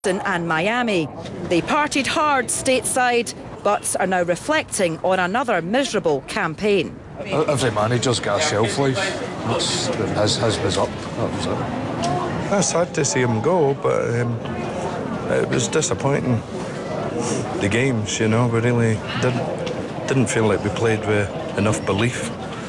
and Miami. They partied hard stateside, but are now reflecting on another miserable campaign. Every manager's got a shelf life. His was up. That was it. It's sad to see him go, but it was disappointing. The games, we really didn't feel like we played with enough belief.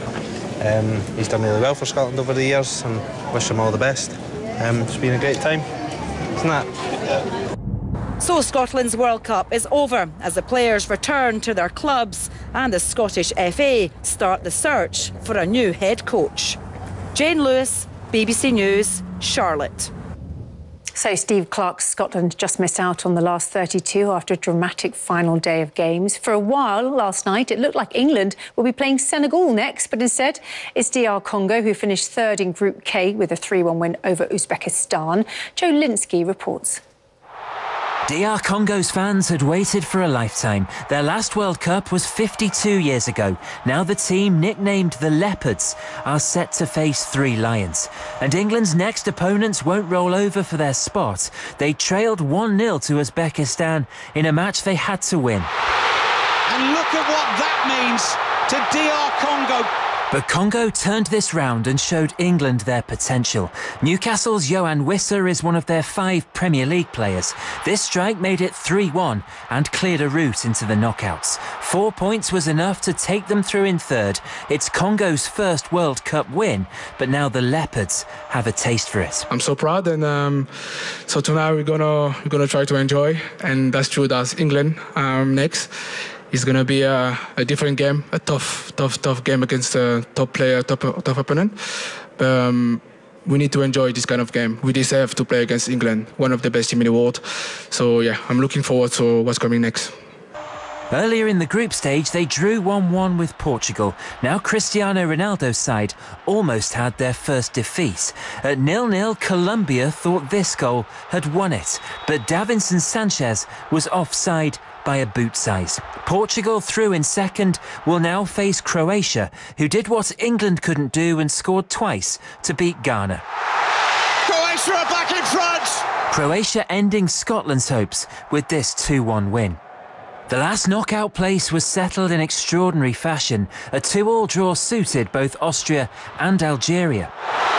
He's done really well for Scotland over the years, and wish him all the best. It's been a great time, isn't it? So Scotland's World Cup is over as the players return to their clubs and the Scottish FA start the search for a new head coach. Jane Lewis, BBC News, Charlotte. So Steve Clarke's Scotland just missed out on the last 32 after a dramatic final day of games. For a while last night, it looked like England will be playing Senegal next, but instead it's DR Congo who finished third in Group K with a 3-1 win over Uzbekistan. Joe Linsky reports. DR Congo's fans had waited for a lifetime. Their last World Cup was 52 years ago. Now the team, nicknamed the Leopards, are set to face 3 Lions. And England's next opponents won't roll over for their spot. They trailed 1-0 to Uzbekistan in a match they had to win. And look at what that means to DR Congo. But Congo turned this round and showed England their potential. Newcastle's Yohan Wissa is one of their 5 Premier League players. This strike made it 3-1 and cleared a route into the knockouts. 4 points was enough to take them through in third. It's Congo's first World Cup win, but now the Leopards have a taste for it. I'm so proud, and so tonight we're gonna try to enjoy, and that's true. That's England next. It's going to be a different game, a tough game against a top player, tough opponent. We need to enjoy this kind of game. We deserve to play against England, one of the best teams in the world. So, yeah, I'm looking forward to what's coming next. Earlier in the group stage, they drew 1-1 with Portugal. Now Cristiano Ronaldo's side almost had their first defeat. At 0-0, Colombia thought this goal had won it, but Davinson Sanchez was offside by a boot size. Portugal, through in second, will now face Croatia, who did what England couldn't do and scored twice to beat Ghana. Croatia are back in front. Croatia ending Scotland's hopes with this 2-1 win. The last knockout place was settled in extraordinary fashion. A 2-2 draw suited both Austria and Algeria.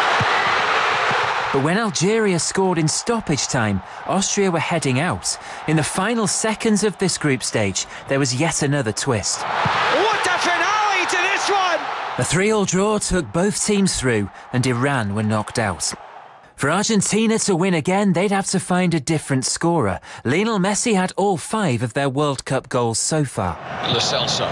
But when Algeria scored in stoppage time, Austria were heading out. In the final seconds of this group stage, there was yet another twist. What a finale to this one! A 3-3 draw took both teams through, and Iran were knocked out. For Argentina to win again, they'd have to find a different scorer. Lionel Messi had all 5 of their World Cup goals so far. Lo Celso.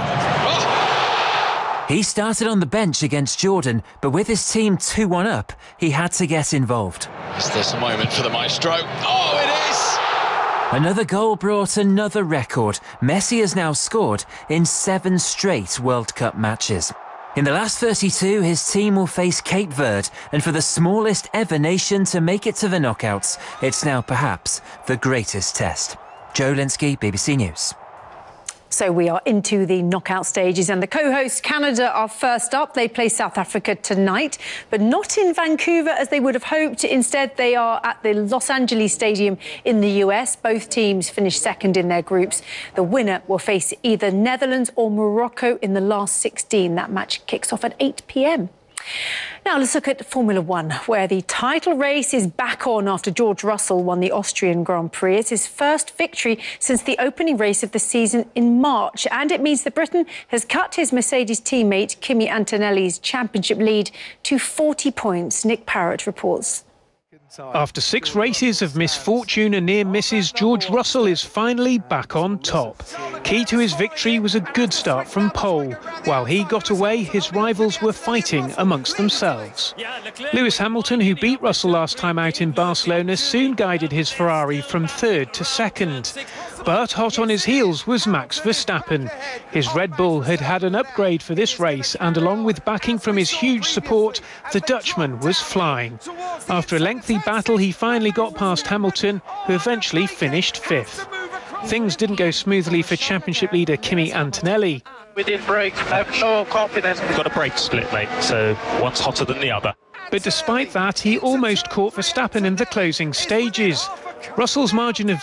He started on the bench against Jordan, but with his team 2-1 up, he had to get involved. Is this a moment for the maestro? Oh, it is! Another goal brought another record. Messi has now scored in 7 straight World Cup matches. In the last 32, his team will face Cape Verde, and for the smallest ever nation to make it to the knockouts, it's now perhaps the greatest test. Joe Linsky, BBC News. So we are into the knockout stages, and the co-hosts Canada are first up. They play South Africa tonight, but not in Vancouver as they would have hoped. Instead, they are at the Los Angeles Stadium in the US. Both teams finished second in their groups. The winner will face either Netherlands or Morocco in the last 16. That match kicks off at 8 p.m. Now let's look at Formula One, where the title race is back on after George Russell won the Austrian Grand Prix. It's his first victory since the opening race of the season in March, and it means that Britain has cut his Mercedes teammate Kimi Antonelli's championship lead to 40 points. Nick Parrott reports. After 6 races of misfortune and near misses, George Russell is finally back on top. Key to his victory was a good start from pole. While he got away, his rivals were fighting amongst themselves. Lewis Hamilton, who beat Russell last time out in Barcelona, soon guided his Ferrari from third to second. But hot on his heels was Max Verstappen. His Red Bull had had an upgrade for this race, and along with backing from his huge support, the Dutchman was flying. After a lengthy battle, he finally got past Hamilton, who eventually finished 5th. Things didn't go smoothly for championship leader Kimi Antonelli. We did brakes, I have no confidence. We've got a brake split, mate, so one's hotter than the other. But despite that, he almost caught Verstappen in the closing stages. Russell's margin of